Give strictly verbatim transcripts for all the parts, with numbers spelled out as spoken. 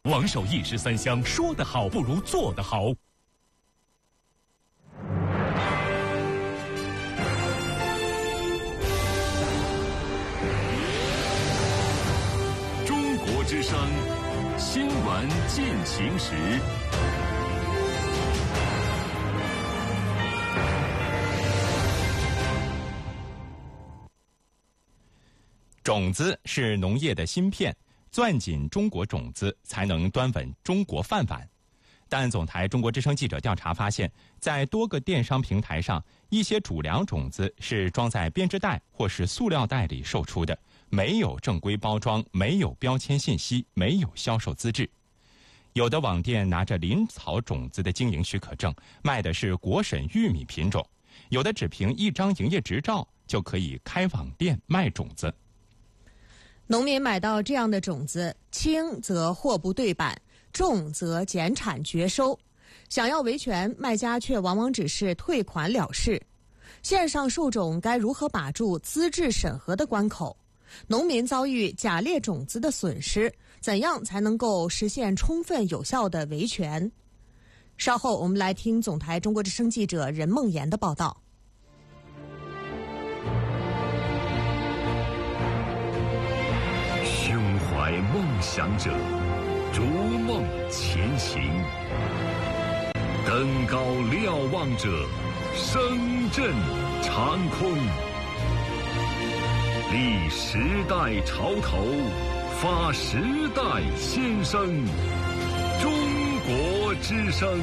王守一石三香，说得好不如做得好。中国之声，新闻进行时。种子是农业的芯片，攥紧中国种子才能端稳中国饭碗。但总台中国之声记者调查发现，在多个电商平台上，一些主粮种子是装在编织袋或是塑料袋里售出的，没有正规包装，没有标签信息，没有销售资质。有的网店拿着林草种子的经营许可证，卖的是国审玉米品种；有的只凭一张营业执照就可以开网店卖种子。 农民买到这样的种子，轻则货不对版，重则减产绝收。想要维权，卖家却往往只是退款了事。线上售种该如何把住资质审核的关口？农民遭遇假劣种子的损失，怎样才能够实现充分有效的维权？稍后我们来听总台中国之声记者任梦妍的报道。 胸怀梦想者，逐梦前行；登高瞭望者，声震长空。立时代潮头，发时代先声。中国之声。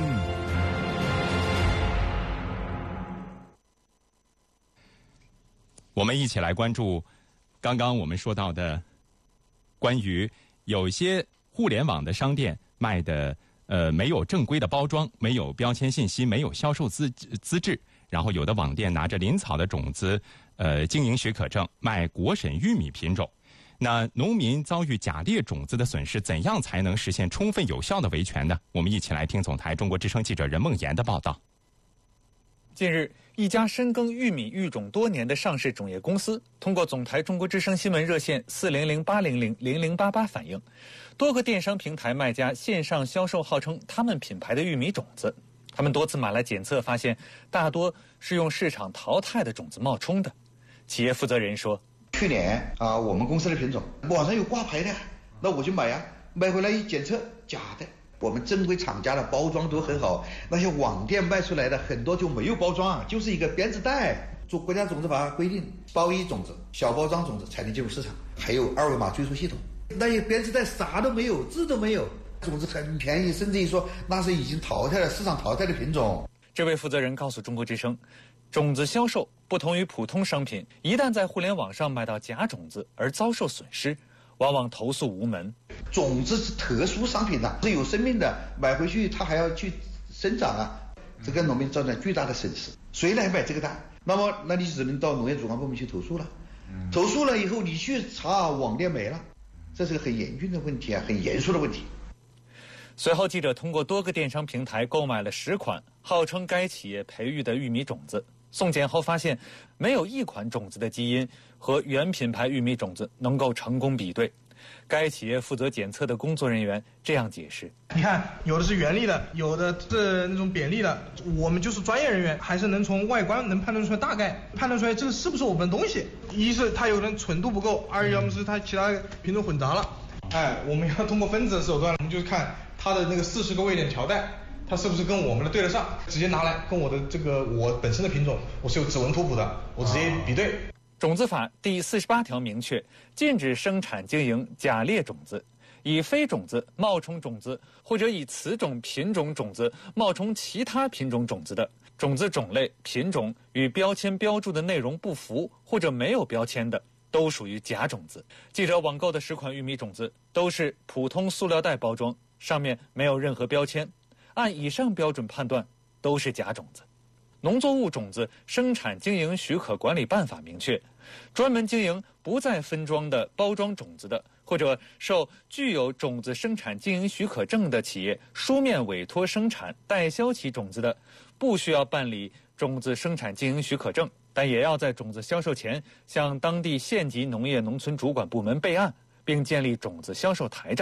我们一起来关注刚刚我们说到的关于有些互联网的商店卖的呃没有正规的包装，没有标签信息，没有销售资资质，然后有的网店拿着林草的种子呃经营许可证卖国审玉米品种。那农民遭遇假劣种子的损失，怎样才能实现充分有效的维权呢？我们一起来听总台中国之声记者任梦妍的报道。 近日，一家深耕玉米育种多年的上市种业公司，通过总台中国之声新闻热线四零零八零零零零八八反映，多个电商平台卖家线上销售号称他们品牌的玉米种子，他们多次买来检测，发现大多是用市场淘汰的种子冒充的。企业负责人说， 去年啊，我们公司的品种网上有挂牌的，那我就买呀，买回来一检测，假的。我们正规厂家的包装都很好，那些网店卖出来的很多就没有包装，就是一个编织袋。做国家种子法规定，包衣种子、小包装种子才能进入市场，还有二维码追溯系统。那些编织袋啥都没有，字都没有，种子很便宜，甚至于说那是已经淘汰了、市场淘汰的品种。 这位负责人告诉中国之声，种子销售不同于普通商品，一旦在互联网上买到假种子而遭受损失，往往投诉无门。 种子是特殊商品呐、啊，是有生命的，买回去它还要去生长啊，这个农民造成巨大的损失。谁来买这个单？那么那你只能到农业主管部门去投诉了。投诉了以后，你去查网店没了，这是个很严峻的问题啊，很严肃的问题。 随后，记者通过多个电商平台购买了十款号称该企业培育的玉米种子，送检后发现，没有一款种子的基因和原品牌玉米种子能够成功比对。该企业负责检测的工作人员这样解释： 你看，有的是原粒的，有的是那种扁粒的，我们就是专业人员，还是能从外观能判断出来，大概判断出来这个是不是我们的东西。一是它有人纯度不够，二要么是它其他品种混杂了。哎，我们要通过分子的手段，我们就看它的那个四十个位点条带，它是不是跟我们的对得上，直接拿来跟我的这个我本身的品种，我是有指纹图谱的，我直接比对。 种子法第四十八条明确，禁止生产经营假劣种子，以非种子冒充种子，或者以此种品种种子冒充其他品种种子的，种子种类、品种与标签标注的内容不符或者没有标签的，都属于假种子。记者网购的十款玉米种子都是普通塑料袋包装，上面没有任何标签，按以上标准判断都是假种子。农作物种子生产经营许可管理办法明确，专门经营不再分装的包装种子的，或者受具有种子生产经营许可证的企业书面委托生产代销其种子的，不需要办理种子生产经营许可证，但也要在种子销售前向当地县级农业农村主管部门备案，并建立种子销售台账。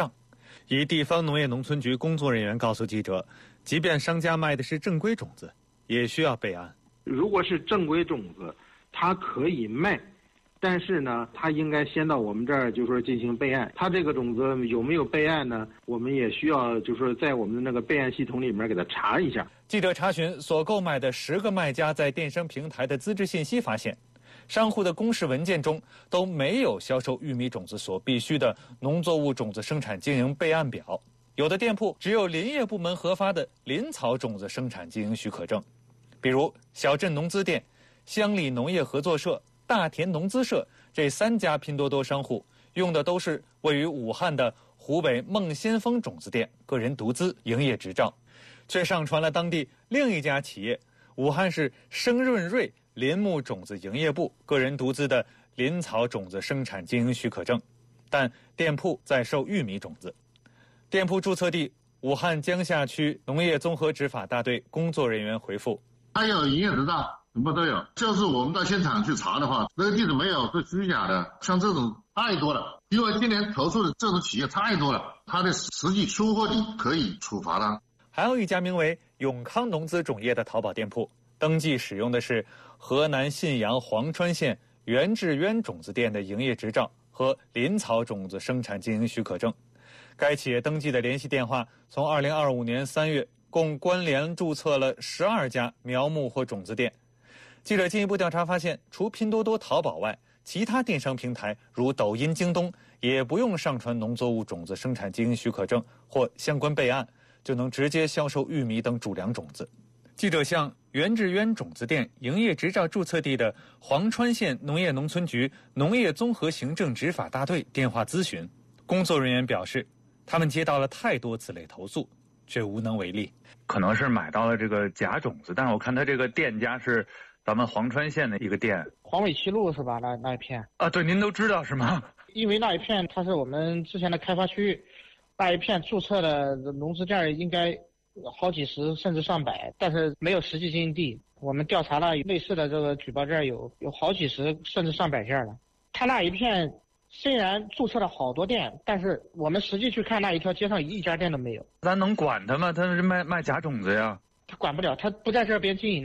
一地方农业农村局工作人员告诉记者，即便商家卖的是正规种子，也需要备案。 如果是正规种子，它可以卖，但是呢，它应该先到我们这儿，就是说进行备案。它这个种子有没有备案呢？我们也需要，就是说在我们的那个备案系统里面给它查一下。 记者查询所购买的十个卖家在电商平台的资质信息，发现，商户的公示文件中都没有销售玉米种子所必须的农作物种子生产经营备案表。有的店铺只有林业部门核发的林草种子生产经营许可证，比如小镇农资店、乡里农业合作社、大田农资社这三家拼多多商户用的都是位于武汉的湖北孟先锋种子店个人独资营业执照，却上传了当地另一家企业武汉市生润瑞林木种子营业部个人独资的林草种子生产经营许可证，但店铺在售玉米种子。店铺注册地武汉江夏区农业综合执法大队工作人员回复： 他有营业执照，什么都有，就是我们到现场去查的话，那个地址没有，是虚假的。像这种太多了，因为今年投诉的这种企业太多了，它的实际出货地可以处罚的。 还有一家名为永康农资种业的淘宝店铺，登记使用的是河南信阳黄川县袁志渊种子店的营业执照和林草种子生产经营许可证。该企业登记的联系电话从二零二五年三月共关联注册了十二家苗木或种子店。记者进一步调查发现，除拼多多、淘宝外，其他电商平台如抖音、京东也不用上传农作物种子生产经营许可证或相关备案，就能直接销售玉米等主粮种子。记者向袁志渊种子店营业执照注册地的黄川县农业农村局农业综合行政执法大队电话咨询，工作人员表示，他们接到了太多此类投诉，却无能为力。 可能是买到了这个假种子，但是我看他这个店家是咱们黄川县的一个店， 黄尾七路是吧？那那一片啊，对，您都知道是吗？ 因为那一片它是我们之前的开发区域，那一片注册的农资店应该好几十甚至上百，但是没有实际经营地。我们调查了类似的这个举报件有有好几十甚至上百件了。他那一片虽然注册了好多店，但是我们实际去看那一条街上一家店都没有。 咱能管他吗？他是卖卖假种子呀。 他管不了，他不在这边经营。